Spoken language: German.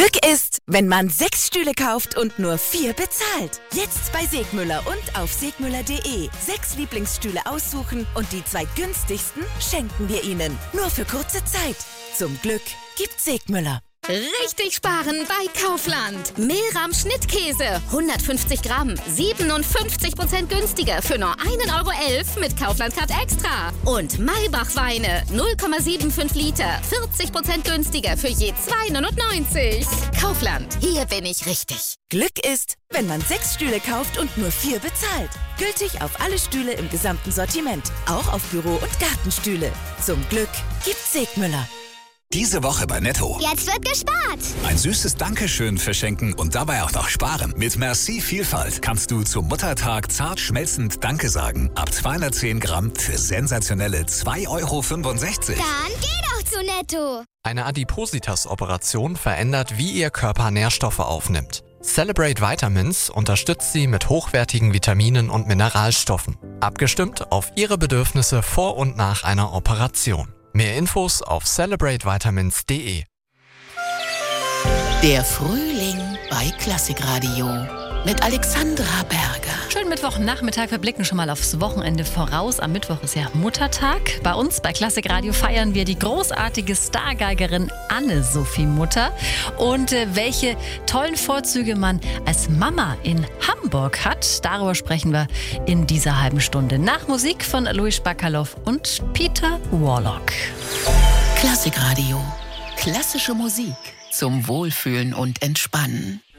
Glück ist, wenn man 6 Stühle kauft und nur 4 bezahlt. Jetzt bei Segmüller und auf segmüller.de. 6 Lieblingsstühle aussuchen und die 2 günstigsten schenken wir Ihnen. Nur für kurze Zeit. Zum Glück gibt Segmüller. Richtig sparen bei Kaufland. Mehlrahm Schnittkäse, 150 Gramm, 57% günstiger für nur 1,11 € mit Kaufland Card Extra. Und Maybach Weine, 0,75 Liter, 40% günstiger für je 2,99 €. Kaufland, hier bin ich richtig. Glück ist, wenn man 6 Stühle kauft und nur 4 bezahlt. Gültig auf alle Stühle im gesamten Sortiment. Auch auf Büro- und Gartenstühle. Zum Glück gibt's Segmüller. Diese Woche bei Netto. Jetzt wird gespart. Ein süßes Dankeschön verschenken und dabei auch noch sparen. Mit Merci Vielfalt kannst du zum Muttertag zart schmelzend Danke sagen. Ab 210 Gramm für sensationelle 2,65 €. Dann geh doch zu Netto. Eine Adipositas-Operation verändert, wie Ihr Körper Nährstoffe aufnimmt. Celebrate Vitamins unterstützt Sie mit hochwertigen Vitaminen und Mineralstoffen. Abgestimmt auf Ihre Bedürfnisse vor und nach einer Operation. Mehr Infos auf celebratevitamins.de. Der Frühling bei Klassikradio mit Alexandra Berger. Schönen Mittwochnachmittag. Wir blicken schon mal aufs Wochenende voraus. Am Mittwoch ist ja Muttertag. Bei uns bei Klassikradio feiern wir die großartige Stargeigerin Anne-Sophie Mutter. Und welche tollen Vorzüge man als Mama in Hamburg hat, darüber sprechen wir in dieser halben Stunde. Nach Musik von Louis Bacalov und Peter Warlock. Klassikradio. Klassische Musik zum Wohlfühlen und Entspannen.